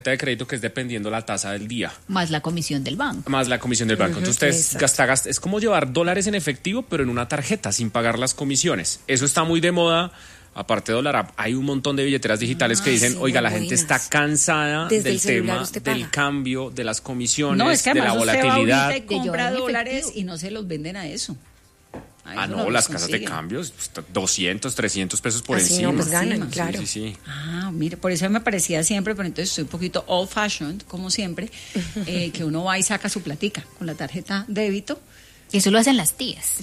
de crédito, que es dependiendo la tasa del día. Más la comisión del banco. Entonces usted es como llevar dólares en efectivo, pero en una tarjeta, sin pagar las comisiones. Eso está muy de moda. Aparte de Dólar App, hay un montón de billeteras digitales que dicen, oiga, la gente está cansada del tema del cambio, de las comisiones, de la volatilidad. Usted compra dólares y no se los venden a eso. Las casas de cambios, 200, 300 pesos por encima. No, pues ganan, claro. Sí. Mire, por eso me parecía siempre, pero entonces estoy un poquito old fashioned, como siempre, que uno va y saca su platica con la tarjeta débito. Eso lo hacen las tías.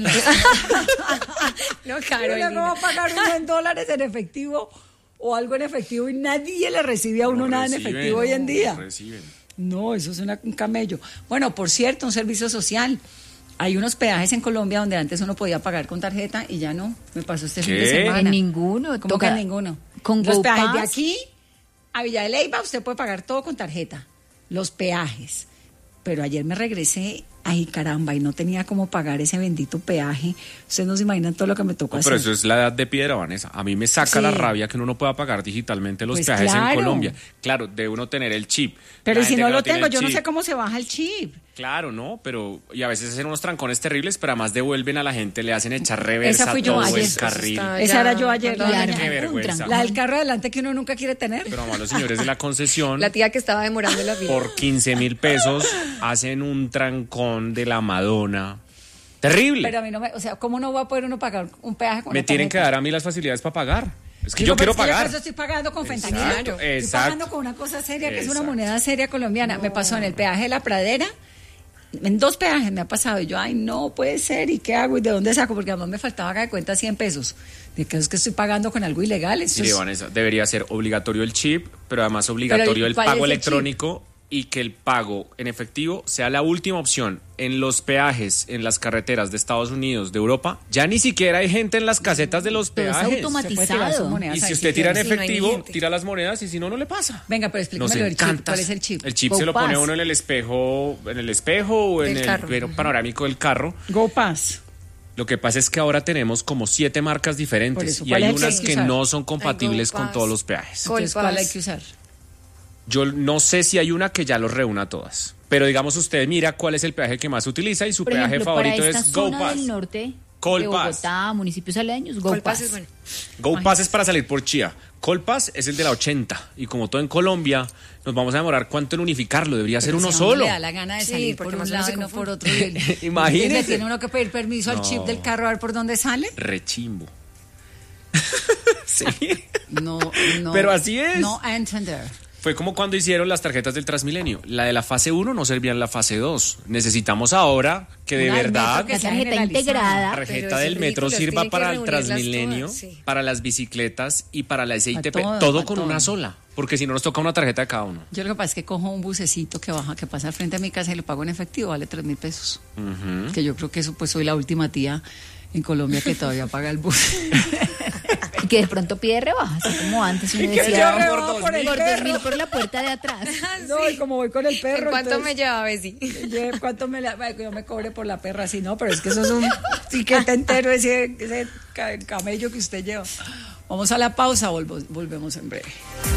No, Carolina. No va a pagar uno en dólares en efectivo o algo en efectivo y nadie le recibe a uno nada en efectivo hoy en día. No, eso es un camello. Bueno, por cierto, un servicio social. Hay unos peajes en Colombia donde antes uno podía pagar con tarjeta y ya no. Me pasó este fin de semana. En ninguno. ¿Cómo que en ninguno? Con los peajes de aquí a Villa de Leyva usted puede pagar todo con tarjeta. Los peajes. Pero ayer me regresé, ay caramba, y no tenía cómo pagar ese bendito peaje. Ustedes no se imaginan todo lo que me tocó hacer. Pero eso es la edad de piedra, Vanessa. A mí me saca la rabia que uno no pueda pagar digitalmente los peajes en Colombia. Claro, debe uno tener el chip. Pero si no lo tengo, yo no sé cómo se baja el chip. Claro, no, pero y a veces hacen unos trancones terribles, pero además devuelven a la gente, le hacen echar reversa todo el carril. Esa era yo ayer. Qué vergüenza. La del carro adelante que uno nunca quiere tener. Pero además los señores de la concesión, la tía que estaba demorando la vida, por 15,000 pesos hacen un trancón de la Madonna. Terrible. Pero a mí no me, ¿cómo no va a poder uno pagar un peaje con Me tienen que dar a mí las facilidades para pagar. Es que yo quiero pagar. Yo estoy pagando con fentanilo. Exacto. Estoy pagando con una cosa seria, que es una moneda seria colombiana. Me pasó en el peaje de La Pradera. En 2 peajes me ha pasado y yo, no puede ser, ¿y qué hago? ¿Y de dónde saco? Porque además me faltaba acá de cuenta 100 pesos. De que es que estoy pagando con algo ilegal. Mire, Vanessa, debería ser obligatorio el chip, pero además obligatorio el pago electrónico y que el pago en efectivo sea la última opción. En los peajes, en las carreteras de Estados Unidos, de Europa, ya ni siquiera hay gente en las casetas de los peajes. Es automatizado. Y si usted tira en efectivo, tira las monedas y si no, no le pasa. Venga, pero explíqueme el chip. ¿Cuál es el chip? El chip se lo pone uno en el espejo o en el panorámico del carro. GoPass. Lo que pasa es que ahora tenemos como 7 marcas diferentes y hay unas que no son compatibles con todos los peajes. Entonces, ¿cuál hay que usar? Yo no sé si hay una que ya los reúna todas. Pero digamos, usted mira cuál es el peaje que más utiliza y su peaje favorito es GoPass. Para del norte de Bogotá, municipios aledaños, GoPass es bueno. GoPass es para salir por Chía. Colpass es el de la 80. Y como todo en Colombia, nos vamos a demorar cuánto en unificarlo. Debería ser uno solo. Le da la gana de salir por un lado y no por otro. Imagínese. ¿Tiene uno que pedir permiso al chip del carro a ver por dónde sale? Rechimbo. Sí. No. Pero así es. No a entender. Fue como cuando hicieron las tarjetas del Transmilenio. La de la fase 1 no servía en la fase 2. Necesitamos ahora que de verdad la tarjeta integrada. La tarjeta del metro sirva para el Transmilenio, para las bicicletas y para la SITP. Todo con una sola. Porque si no nos toca una tarjeta de cada uno. Yo lo que pasa es que cojo un bucecito que pasa al frente de mi casa y lo pago en efectivo, vale 3,000 pesos. Que yo creo que eso, pues soy la última tía en Colombia que todavía paga el bus. Y que de pronto pide rebajas, así como antes uno decía, por 2,000 por la puerta de atrás. No, y como voy con el perro. ¿Cuánto me lleva, Bessie? ¿Cuánto yo me cobre por la perra? Así no, pero es que eso es un tiquete entero, ese camello que usted lleva. Vamos a la pausa, volvemos en breve.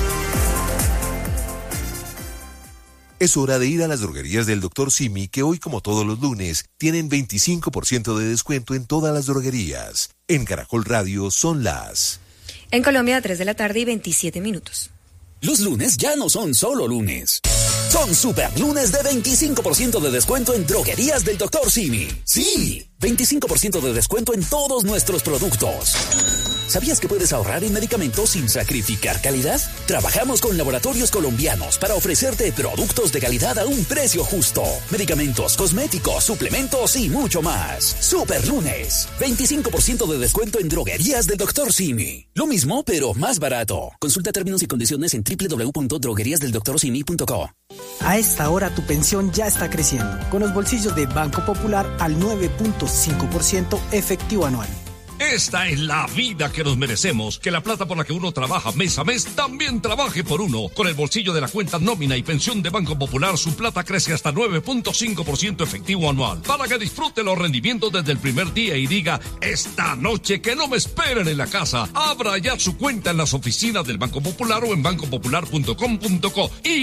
Es hora de ir a las droguerías del Dr. Simi, que hoy, como todos los lunes, tienen 25% de descuento en todas las droguerías. En Caracol Radio son las... En Colombia, 3:27 p.m. Los lunes ya no son solo lunes. Son super lunes de 25% de descuento en droguerías del Dr. Simi. Sí, 25% de descuento en todos nuestros productos. ¿Sabías que puedes ahorrar en medicamentos sin sacrificar calidad? Trabajamos con laboratorios colombianos para ofrecerte productos de calidad a un precio justo. Medicamentos, cosméticos, suplementos y mucho más. Super lunes, 25% de descuento en droguerías del Dr. Simi. Lo mismo, pero más barato. Consulta términos y condiciones en www.drogueriasdeldoctorsimi.co. A esta hora tu pensión ya está creciendo, con los bolsillos de Banco Popular al 9.5% efectivo anual. Esta es la vida que nos merecemos. Que la plata por la que uno trabaja mes a mes también trabaje por uno. Con el bolsillo de la cuenta nómina y pensión de Banco Popular, su plata crece hasta 9.5% efectivo anual. Para que disfrute los rendimientos desde el primer día y diga, esta noche que no me esperen en la casa. Abra ya su cuenta en las oficinas del Banco Popular o en bancopopular.com.co.